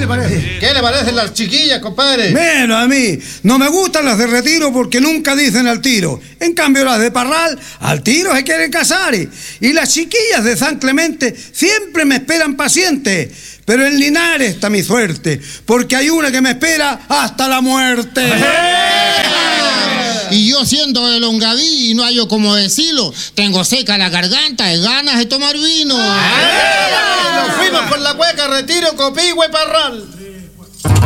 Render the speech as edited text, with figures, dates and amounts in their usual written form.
parece? ¿Qué le parecen las chiquillas, compadre? Menos a mí. No me gustan las de Retiro porque nunca dicen al tiro. En cambio, las de Parral, al tiro se quieren casar. Y las chiquillas de San Clemente siempre me esperan paciente. Pero en Linares está mi suerte, porque hay una que me espera hasta la muerte. Y yo siendo de Longaví y no hallo como decirlo, tengo seca la garganta y ganas de tomar vino. Nos fuimos por la cueca, Retiro, Copihue, Parral.